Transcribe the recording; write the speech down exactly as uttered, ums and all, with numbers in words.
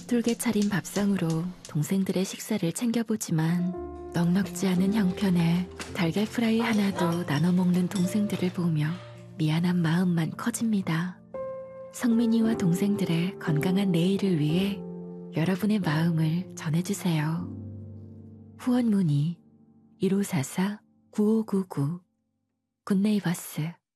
서툴게 차린 밥상으로 동생들의 식사를 챙겨보지만 넉넉지 않은 형편에 달걀 프라이 하나도 나눠 먹는 동생들을 보며 미안한 마음만 커집니다. 성민이와 동생들의 건강한 내일을 위해 여러분의 마음을 전해주세요. 후원 문의 일오사사 구오구구 굿네이버스